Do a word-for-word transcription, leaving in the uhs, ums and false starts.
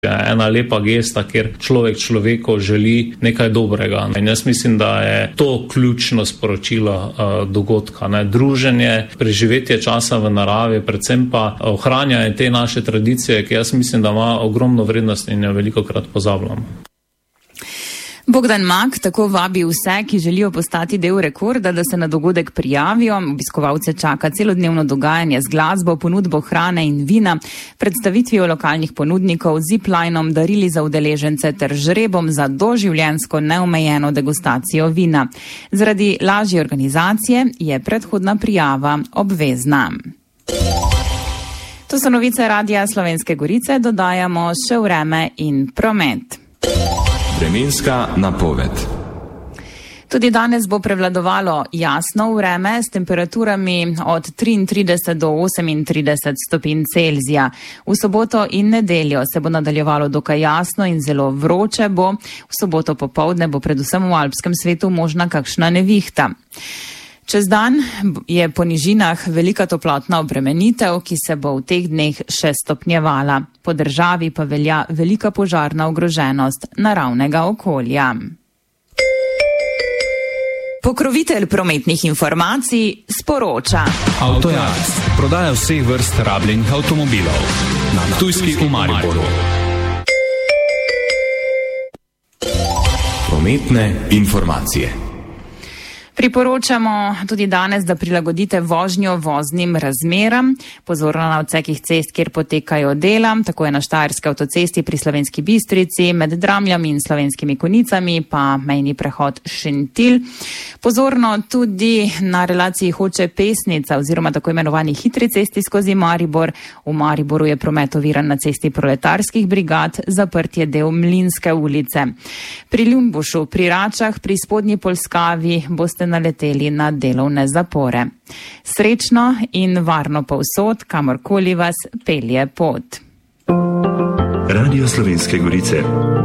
ena lepa gesta, kjer človek človeku želi nekaj dobrega. In jaz mislim, da je to ključno sporočilo uh, dogodka. Ne? Druženje, preživetje časa v naravi, predvsem pa ohranjanje te naše tradicije, ki jaz mislim, da ima ogromno vrednost in jo velikokrat pozabljamo. Bogdan Mak tako vabi vse, ki želijo postati del rekorda, da se na dogodek prijavijo. Obiskovalce čaka celodnevno dogajanje z glasbo, ponudbo hrane in vina, predstavitvijo lokalnih ponudnikov, ziplinom, darili za udeležence ter žrebom za doživljenjsko neomejeno degustacijo vina. Zaradi lažje organizacije je predhodna prijava obvezna. To so novice Radia Slovenske Gorice, dodajamo še vreme in promet. Vremenska napoved. Tudi danes bo prevladovalo jasno vreme s temperaturami od triintrideset do osemintrideset stopinj Celzija. V soboto in nedeljo se bo nadaljevalo dokaj jasno in zelo vroče bo. V soboto popoldne bo predvsem v alpskem svetu možna kakšna nevihta. Čez dan je po nižinah velika toplotna obremenitev, ki se bo v teh dneh še stopnjevala. Po državi pa velja velika požarna ogroženost naravnega okolja. Pokrovitelj prometnih informacij sporoča. Avtojaz, prodaja vseh vrst rabljenih avtomobilov. Na Ptujski v Mariboru. Prometne informacije. Priporočamo tudi danes, da prilagodite vožnjo voznim razmeram. Pozorno na odsekih cest, kjer potekajo dela, tako je na Štajerski avtocesti pri Slovenski Bistrici, med Dramljami in Slovenskimi Konicami, pa mejni prehod Šentilj. Pozorno tudi na relaciji Hoče-Pesnica oziroma tako imenovani hitri cesti skozi Maribor. V Mariboru je promet oviran na cesti proletarskih brigad, zaprt je del Mlinske ulice. Pri Ljumbušu, pri Račah, pri Spodnji Polskavi boste naleteli na delovne zapore. Srečno in varno povsod, kamorkoli vas pelje pot. Radio Slovenske Gorice.